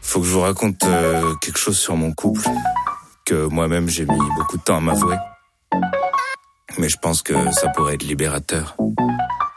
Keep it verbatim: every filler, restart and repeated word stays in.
Faut que je vous raconte euh, quelque chose sur mon couple que moi-même j'ai mis beaucoup de temps à m'avouer. Mais je pense que ça pourrait être libérateur.